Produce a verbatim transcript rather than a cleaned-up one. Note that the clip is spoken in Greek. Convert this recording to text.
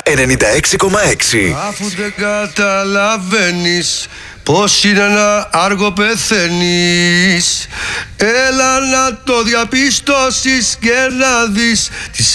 ενενήντα έξι κόμμα έξι. Αφού δεν καταλαβαίνεις πως είναι να άργο πεθαίνεις, έλα να το διαπιστώσεις και να δεις τις